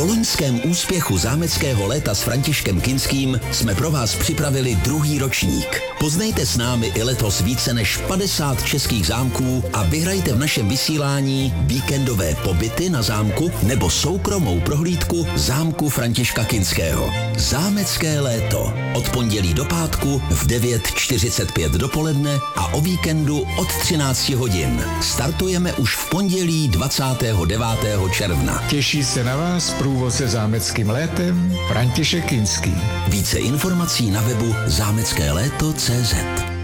Po loňském úspěchu zámeckého léta s Františkem Kinským jsme pro vás připravili druhý ročník. Poznejte s námi i letos více než 50 českých zámků a vyhrajte v našem vysílání víkendové pobyty na zámku nebo soukromou prohlídku zámku Františka Kinského. Zámecké léto. Od pondělí do pátku v 9:45 dopoledne a o víkendu od 13 hodin. Startujeme už v pondělí 29. června. Těší se na vás průvodce zámeckým létem František Kinský. Více informací na webu zámeckéléto.cz.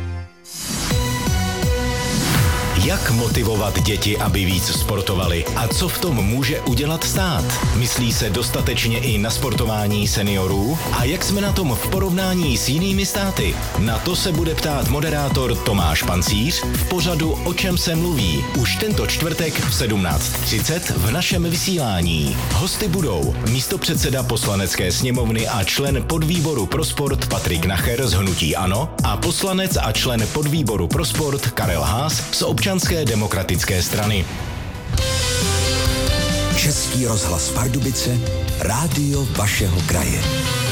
Jak motivovat děti, aby víc sportovali a co v tom může udělat stát? Myslí se dostatečně i na sportování seniorů? A jak jsme na tom v porovnání s jinými státy? Na to se bude ptát moderátor Tomáš Pancíř v pořadu O čem se mluví už tento čtvrtek v 17:30 v našem vysílání. Hosty budou místopředseda Poslanecké sněmovny a člen podvýboru pro sport Patrik Nacher z hnutí ANO a poslanec a člen podvýboru pro sport Karel Haas z Občanské demokratické strany. Český rozhlas Pardubice, rádio vašeho kraje.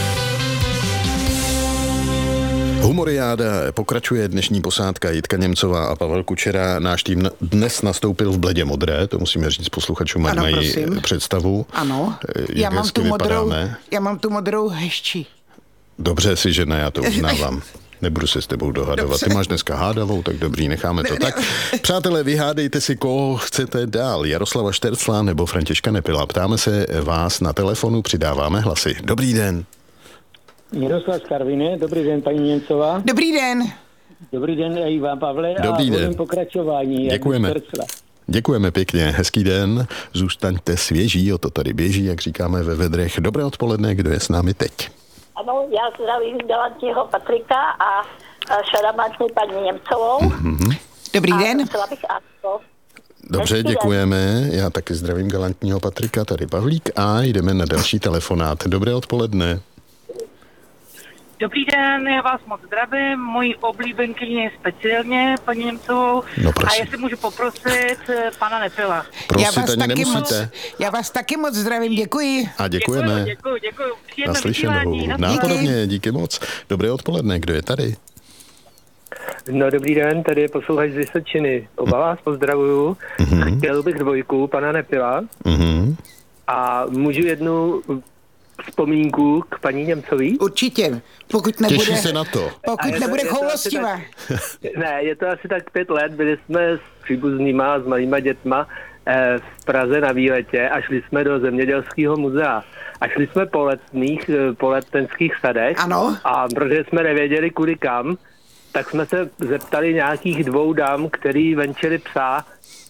Humoriáda pokračuje, dnešní posádka Jitka Němcová a Pavel Kučera. Náš tým dnes nastoupil v bledě modré, to musíme říct posluchačům, ať mají představu. Ano, já mám tu modrou hezčí. Dobře si, žena, já to uznávám. Nebudu se s tebou dohadovat. Dobře. Ty máš dneska hádavou, tak dobrý, necháme to. Tak, přátelé, vyhádejte si, koho chcete dál. Jaroslava Štercla nebo Františka Nepila. Ptáme se vás na telefonu, přidáváme hlasy. Dobrý den. Jaroslav z Karviné, dobrý den, paní Němcová. Dobrý den. Dobrý den, i vám, Pavle. Dobrý den. Volím pokračování. Děkujeme. Děkujeme pěkně, hezký den. Zůstaňte svěží, o to tady běží, jak říkáme ve vedrech. Dobré odpoledne, kdo je s námi teď? Ano, já zdravím galantního Patrika a šarmantní paní Němcovou. Mm-hmm. Dobrý den. Dobře, děkujeme. Já taky zdravím galantního Patrika, tady Pavlík a jdeme na další telefonát. Dobré odpoledne. Dobrý den, já vás moc zdravím, mojí oblíbenkyně speciálně, paní Němcovou. No, a jestli můžu poprosit pana Nepila. Prosit ani nemusíte. Já vás taky moc zdravím, děkuji. A děkujeme. Děkuji. Naslyšenou. Nápodobně, díky moc. Dobré odpoledne, kdo je tady? No, dobrý den, tady je posluchač z Vysočiny. Oba vás pozdravuju. Chtěl bych dvojku pana Nepila. A můžu jednu vzpomínku k paní Němcový? Určitě, pokud nebude... Těší se na to. Pokud nebude choulostivá. Ne, je to asi tak 5 let, byli jsme s příbuznýma, s malýma dětma v Praze na výletě a šli jsme do zemědělského muzea. A šli jsme po letnických sadech. Ano. A protože jsme nevěděli kudy kam, tak jsme se zeptali nějakých 2 dam, který venčili psa.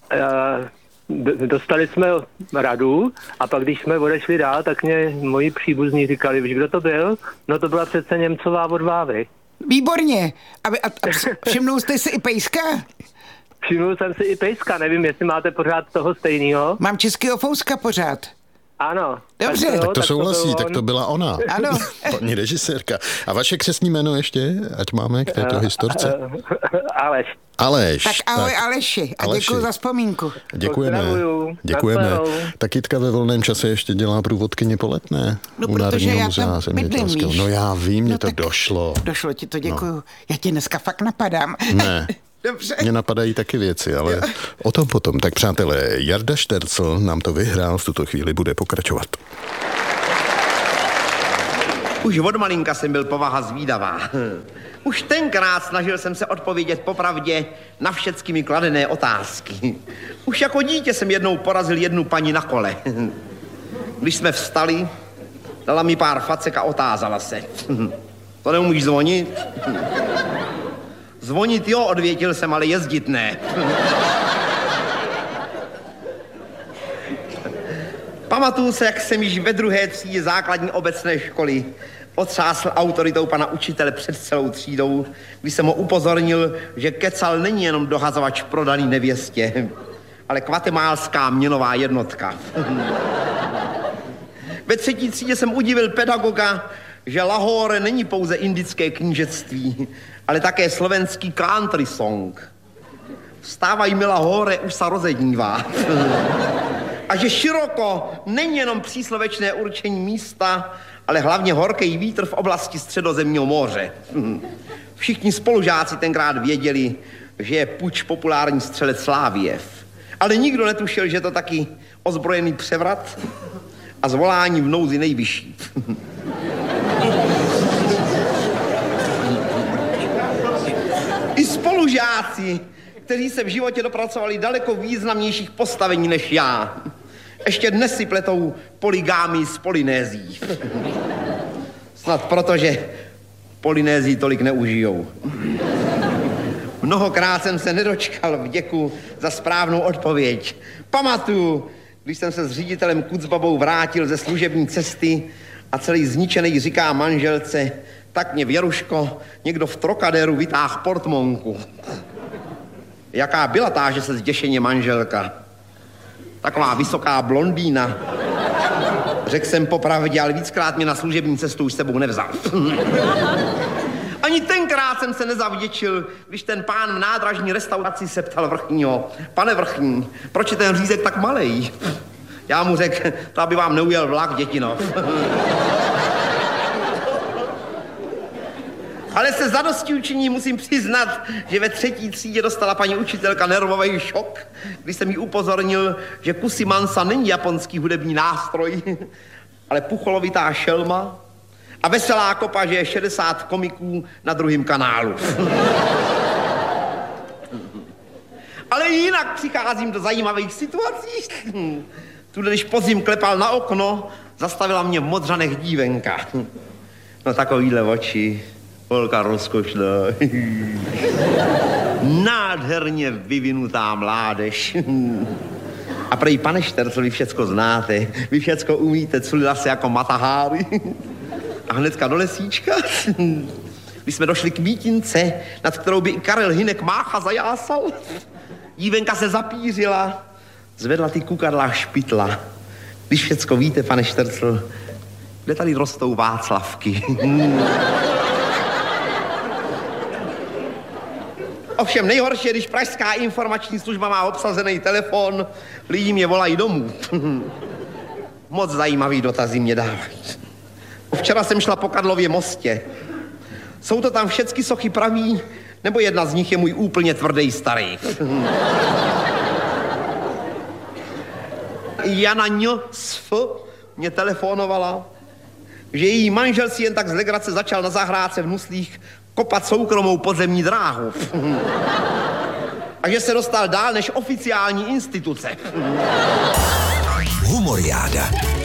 Dostali jsme radu a pak, když jsme odešli dál, tak mě moji příbuzní říkali, víš, kdo to byl? No to byla přece Němcová od Vávy. Výborně. A všimnul jste si i pejska? Všimnul jsem si i pejska, nevím, jestli máte pořád toho stejného. Mám českého fouska pořád. Ano. Dobře. Tak to souhlasí, tak to byla ona. Ano. Paní režisérka. A vaše křestní jméno ještě, ať máme k této historce? Aleš. Aleš. Tak ahoj Aleši a děkuji za vzpomínku. Děkujeme. Tak Jitka ve volném čase ještě dělá průvodkyně po Letné. No, protože já tam bydlím, víš. No já vím, mě to došlo. Došlo ti to, děkuju. No. Já tě dneska fakt napadám. Ne. Dobře. Mně napadají taky věci, ale o tom potom. Tak přátelé, Jarda Štercl nám to vyhrál, v tuto chvíli bude pokračovat. Už od malinka jsem byl povaha zvídavá. Už tenkrát snažil jsem se odpovědět popravdě na všecky mi kladené otázky. Už jako dítě jsem jednou porazil jednu paní na kole. Když jsme vstali, dala mi pár facek a otázala se. To neumíš zvonit? Zvonit jo, odvětil jsem, ale jezdit ne. Pamatuju se, jak jsem již ve 2. třídě základní obecné školy otřásl autoritou pana učitele před celou třídou, když jsem ho upozornil, že kecal není jenom dohazovač prodaný nevěstě, ale kvatemálská měnová jednotka. Ve 3. třídě jsem udivil pedagoga, že Lahore není pouze indické knížectví, ale také slovenský country song. Vstávaj mi Lahore, už se rozednívá. A že široko není jenom příslovečné určení místa, ale hlavně horký vítr v oblasti Středozemního moře. Všichni spolužáci tenkrát věděli, že je puč populární střelec Sláviev. Ale nikdo netušil, že to taky ozbrojený převrat a zvolání v nouzi nejvyšší. I spolužáci, kteří se v životě dopracovali daleko významnějších postavení než já, ještě dnes si pletou poligámii s Polynézií. Snad proto, že Polynézii tolik neužijou. Mnohokrát jsem se nedočkal vděku za správnou odpověď. Pamatuju, když jsem se s ředitelem Kucbabou vrátil ze služební cesty a celý zničený říká manželce, tak mě, Věruško, někdo v Trocadéru vytáhl portmonku. Jaká byla táže se zděšeně manželka? Taková vysoká blondýna. Řekl jsem popravdě, ale víckrát mě na služební cestu už s sebou nevzal. Ani tenkrát jsem se nezavděčil, když ten pán v nádražní restauraci se ptal vrchního: pane vrchní, proč je ten řízek tak malej? Já mu řekl: to aby vám neujel vlak, dětinov. Ale se zadostiučiní musím přiznat, že ve 3. třídě dostala paní učitelka nervový šok, když jsem jí upozornil, že kusimansa není japonský hudební nástroj, ale pucholovitá šelma a veselá kopa, že je 60 komiků na 2. kanálu. Ale jinak přicházím do zajímavých situací. Tuhle, když podzim klepal na okno, zastavila mě v Modřanech dívenka. No takovýhle oči, holka rozkošná. Nádherně vyvinutá mládež. A prej, pane Štercl, vy všecko znáte, vy všecko umíte, culila se jako Mataháry. A hnedka do lesíčka, když jsme došli k mítince, nad kterou by i Karel Hynek Mácha zajásal, dívenka se zapířila, zvedla ty kukadla špitla. Když všecko víte, pane Štercl, kde tady rostou Václavky? Ovšem nejhorší je, když pražská informační služba má obsazený telefon, lidi mě volají domů. Moc zajímavý dotazy mě dávají. Včera jsem šla po Karlově mostě. Jsou to tam všecky sochy praví, nebo jedna z nich je můj úplně tvrdý starý? Jana Ň.S.F. mě telefonovala, že její manžel si jen tak z legrace začal na zahrádce v Nuslích kopat soukromou podzemní dráhu. A že se dostal dál než oficiální instituce. Humoriáda.